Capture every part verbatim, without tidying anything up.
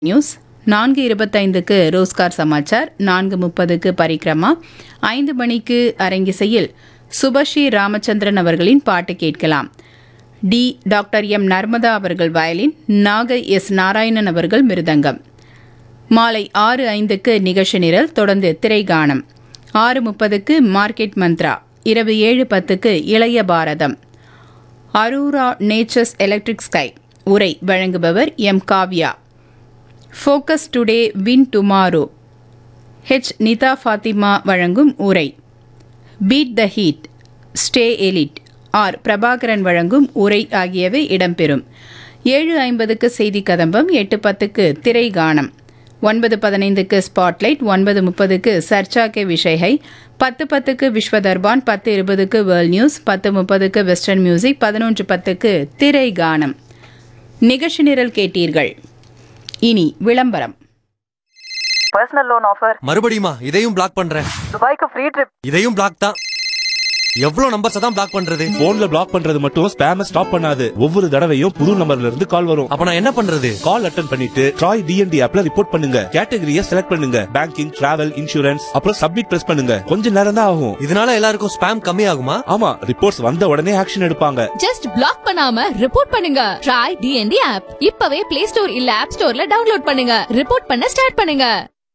News, நான்கு இருபத்தைந்துக்கு ரோஸ்கார் சமாச்சார், நான்கு முப்பதுக்கு பரிக்ரமா, ஐந்து மணிக்கு அரங்கிசையில் சுபஸ்ரீ ராமச்சந்திரன் அவர்களின் பாட்டு கேட்கலாம். டி டாக்டர் எம் நர்மதா அவர்கள் வயலின், நாகை எஸ் நாராயணன் அவர்கள் மிருதங்கம். மாலை ஆறு ஐந்துக்கு நிகழ்ச்சி நிரல், தொடர்ந்து திரைகானம். ஆறு முப்பதுக்கு மார்க்கெட் மந்த்ரா, இரவு ஏழு பத்துக்கு இளைய பாரதம். அரூரா நேச்சர்ஸ் எலக்ட்ரிக் ஸ்கை உரை வழங்குபவர் M Kavya. Focus today win tomorrow, H Nita Fathima வழங்கும் உரை. Beat the heat, stay elite, R Prabhakaran வழங்கும் உரை ஆகியவை இடம்பெறும். ஏழு ஐம்பதுக்கு செய்தி கதம்பம், எட்டு பத்துக்கு திரைகானம், ஒன்பது பதினைந்துக்கு ஸ்பாட்லைட், ஒன்பது முப்பதுக்கு சர்ச்சா கே விஷயை, பத்து பத்துக்கு விஸ்வ தர்பான், பத்து இருபதுக்கு வேர்ல்ட் நியூஸ், பத்து முப்பதுக்கு வெஸ்டர்ன் மியூசிக், பதினொன்று பத்துக்கு திரைகானம். நிகழ்ச்சி நிரல் கேட்டீர்கள். இனி விளம்பரம். Personal loan offer. மறுபடியுமா? இதையும் பிளாக் பண்றேன். துபாய்க்கு ஃப்ரீ ட்ரிப். இதையும் பிளாக் தான். எவ்வளவு நம்பர்ஸ் தான் பிளாக் பண்றது? போன்ல பிளாக் பண்றது மட்டும் ஸ்பேம ஸ்டாப் பண்ணாது. ஒவ்வொரு தடவையும் புது நம்பர்ல இருந்து கால் வரும். அப்ப நான் என்ன பண்றது? கால் அட்டென்ட் பண்ணிட்டு ட்ராய் டிஎன்டி ஆப்ல ரிப்போர்ட் பண்ணுங்க. கேட்டகரியை செலக்ட் பண்ணுங்க. பேங்கிங், டிராவல், இன்சூரன்ஸ், அப்புறம் சப்மிட் பிரஸ் பண்ணுங்க. கொஞ்ச நேரம் தான் ஆகும். இதனால எல்லாருக்கும் ஸ்பேம் கம்மி ஆகுமா? ஆமா, ரிப்போர்ட்ஸ் வந்த உடனே ஆக்ஷன் எடுப்பாங்க. ஜஸ்ட் பிளாக் பண்ணாம ரிப்போர்ட் பண்ணுங்க. ட்ராய் டிஎன்டி ஆப் இப்பவே பிளே ஸ்டோர் இல்ல ஆப் ஸ்டோர்ல டவுன்லோட் பண்ணுங்க. ரிப்போர்ட் பண்ண ஸ்டார்ட் பண்ணுங்க.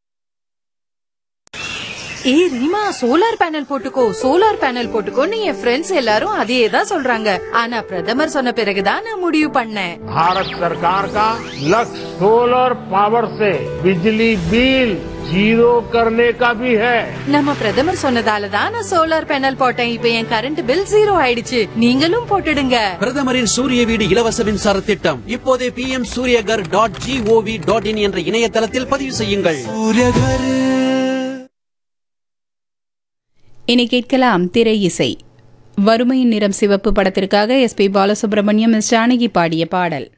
ஏ ரீமா, சோலார் பேனல் போட்டுக்கோ சோலார் பேனல் போட்டுக்கோன்னு என் ஃப்ரெண்ட்ஸ் எல்லாரும் அதே தான் சொல்றாங்க. ஆனா பிரதமர் சொன்ன பிறகுதான் நான் முடிவு பண்ணேன். भारत सरकार का लक्ष्य सोलर पावर से बिजली बिल जीरो करने का भी है. நம்ம பிரதமர் சொன்னதால தான் நான் சோலார் பேனல் போட்டேன். இப்ப என் கரண்ட் பில் ஜீரோ ஆயிடுச்சு. நீங்களும் போட்டுடுங்க. பிரதமரின் சூரிய வீடு இலவச மின்சார திட்டம் இப்போதே B M Surya Ghar dot gov dot in என்ற இணையதளத்தில் பதிவு செய்யுங்கள். இனி கேட்கலாம் திரை இசை. வறுமையின் நிறம் சிவப்பு படத்திற்காக S B Balasubramaniam, S Janaki பாடிய பாடல்.